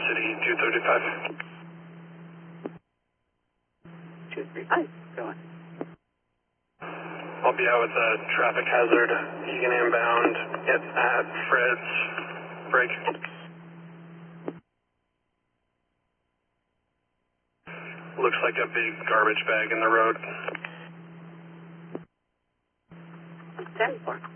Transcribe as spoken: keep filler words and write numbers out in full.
City two thirty-five. two three five, go on. I'll be out with a traffic hazard. Egan inbound, get at Fred's break. Looks like a big garbage bag in the road. ten four.